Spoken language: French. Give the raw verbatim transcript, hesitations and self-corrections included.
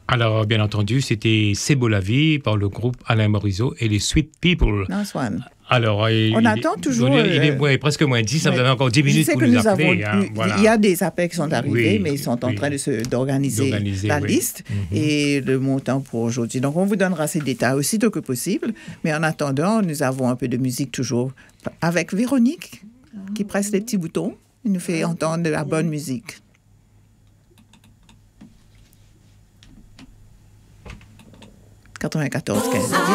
Alors, bien entendu, c'était C'est beau la vie par le groupe Alain Morisot et les Sweet People. Nice one. Alors, il, On il, attend toujours. Il, il est euh, ouais, presque moins dix, ça vous ouais. avez encore dix minutes pour que nous, nous appeler. Avons, hein, voilà. Il y a des appels qui sont arrivés, Oui, mais ils sont en oui. train de se, d'organiser, d'organiser la oui. liste mm-hmm. et le montant pour aujourd'hui. Donc, on vous donnera ces détails aussitôt que possible. Mais en attendant, nous avons un peu de musique toujours avec Véronique, qui presse les petits boutons. Il nous fait entendre de la bonne musique. quatre-vingt-quatorze quinze.